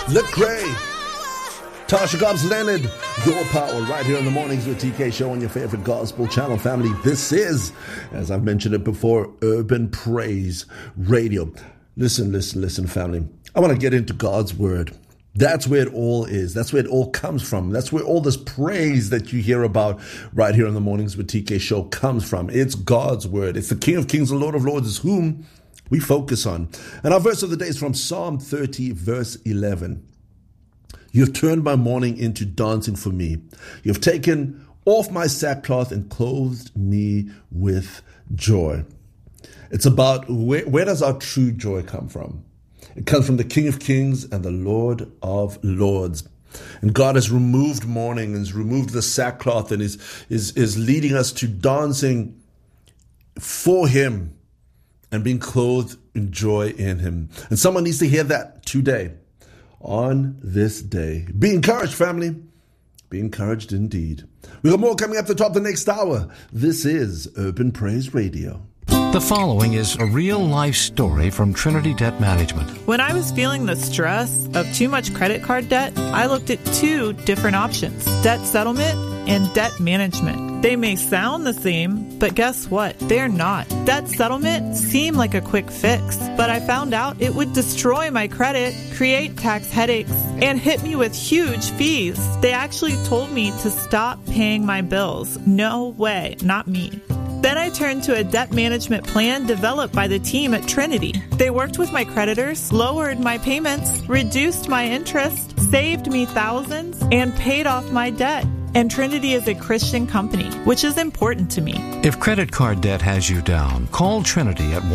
Lecrae, Tasha Cobbs Leonard, Your Power, right here in the mornings with TK Show on your favorite gospel channel, family. This is, as I've mentioned it before, Urban Praise Radio. Listen, family. I want to get into God's Word. That's where it all is. That's where it all comes from. That's where all this praise that you hear about right here in the mornings with TK Show comes from. It's God's Word. It's the King of Kings, the Lord of Lords, is whom we focus on. And our verse of the day is from Psalm 30, verse 11. You've turned my mourning into dancing for me. You've taken off my sackcloth and clothed me with joy. It's about where does our true joy come from? It comes from the King of Kings and the Lord of Lords. And God has removed mourning and has removed the sackcloth and is leading us to dancing for Him and being clothed in joy in Him. And someone needs to hear that today, on this day. Be encouraged, family. Be encouraged indeed. We got more coming up the top of the next hour. This is Urban Praise Radio. The following is a real-life story from Trinity Debt Management. When I was feeling the stress of too much credit card debt, I looked at two different options: debt settlement and debt management. They may sound the same, but guess what? They're not. Debt settlement seemed like a quick fix, but I found out it would destroy my credit, create tax headaches, and hit me with huge fees. They actually told me to stop paying my bills. No way, not me. Then I turned to a debt management plan developed by the team at Trinity. They worked with my creditors, lowered my payments, reduced my interest, saved me thousands, and paid off my debt. And Trinity is a Christian company, which is important to me. If credit card debt has you down, call Trinity at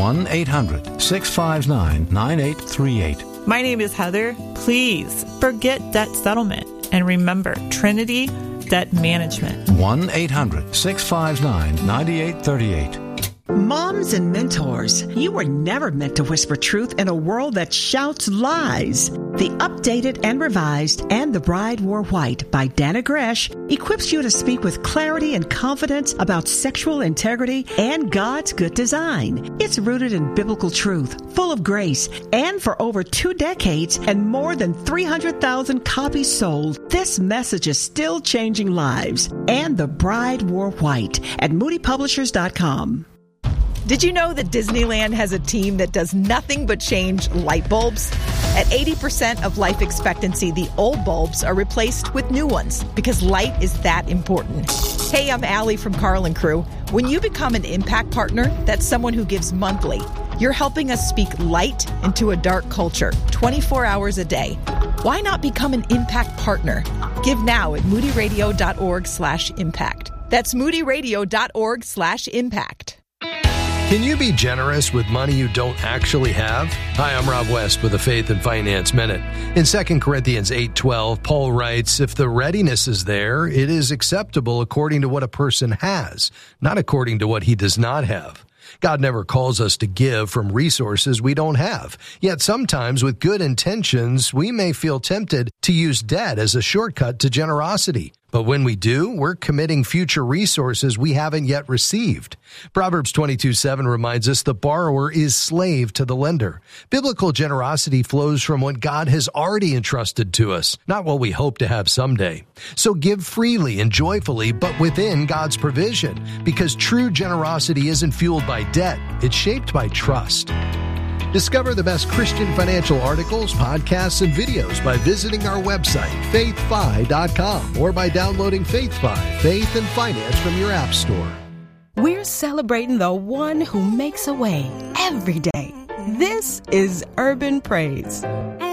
1-800-659-9838. My name is Heather. Please forget debt settlement and remember Trinity Debt Management. 1-800-659-9838. Moms and mentors, you were never meant to whisper truth in a world that shouts lies. The Updated and Revised and The Bride Wore White by Dana Gresh equips you to speak with clarity and confidence about sexual integrity and God's good design. It's rooted in biblical truth, full of grace, and for over 2 decades and more than 300,000 copies sold, this message is still changing lives. And The Bride Wore White at moodypublishers.com. Did you know that Disneyland has a team that does nothing but change light bulbs? At 80% of life expectancy, the old bulbs are replaced with new ones because light is that important. Hey, I'm Allie from Carl & Crew. When you become an Impact Partner, that's someone who gives monthly. You're helping us speak light into a dark culture, 24 hours a day. Why not become an Impact Partner? Give now at moodyradio.org/impact. That's moodyradio.org/impact. Can you be generous with money you don't actually have? Hi, I'm Rob West with the Faith and Finance Minute. In 2 Corinthians 8:12, Paul writes, "If the readiness is there, it is acceptable according to what a person has, not according to what he does not have." God never calls us to give from resources we don't have. Yet sometimes with good intentions, we may feel tempted to use debt as a shortcut to generosity. But when we do, we're committing future resources we haven't yet received. Proverbs 22:7 reminds us the borrower is slave to the lender. Biblical generosity flows from what God has already entrusted to us, not what we hope to have someday. So give freely and joyfully, but within God's provision, because true generosity isn't fueled by debt, it's shaped by trust. Discover the best Christian financial articles, podcasts, and videos by visiting our website, faithfi.com, or by downloading FaithFi, Faith and Finance from your app store. We're celebrating the one who makes a way every day. This is Urban Praise.